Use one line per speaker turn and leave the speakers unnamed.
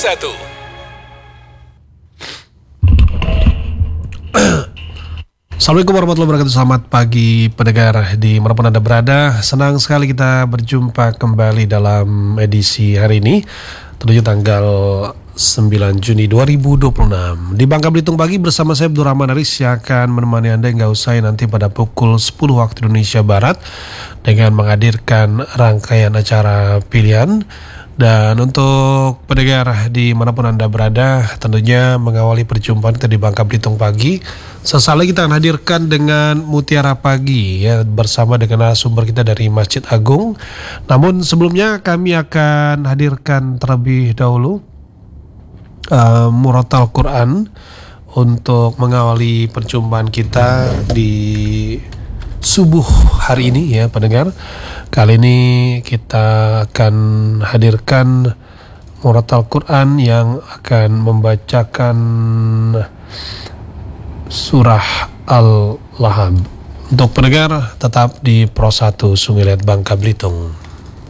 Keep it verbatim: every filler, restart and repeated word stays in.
satu.
Assalamualaikum warahmatullahi wabarakatuh. Selamat pagi pendengar di manapun Anda berada. Senang sekali kita berjumpa kembali dalam edisi hari ini, tentunya tanggal sembilan Juni dua ribu dua puluh enam. Di Bangka Belitung Pagi bersama saya Abdul Rahman Aris yang akan menemani Anda hingga usai nanti pada pukul sepuluh waktu Indonesia Barat dengan menghadirkan rangkaian acara pilihan. Dan untuk pendengar di manapun Anda berada, tentunya mengawali perjumpaan kita di Bangka Belitung Pagi, sesaat lagi kita akan hadirkan dengan Mutiara Pagi ya, bersama dengan narasumber kita dari Masjid Agung. Namun sebelumnya kami akan hadirkan terlebih dahulu uh, Murattal Quran untuk mengawali perjumpaan kita di subuh hari ini ya pendengar. Kali ini kita akan hadirkan Murattal Quran yang akan membacakan surah Al-Lahab. Untuk pendengar tetap di Pro satu Sungai Liat Bangka Belitung.